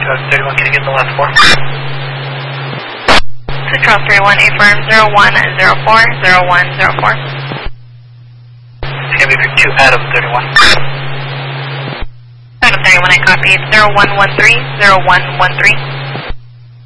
31, can you get the last 4? Control 31, affirm 0104, 0104. It's going to be for 2 Adam 31. Adam 31, I copy. 0113, 0113.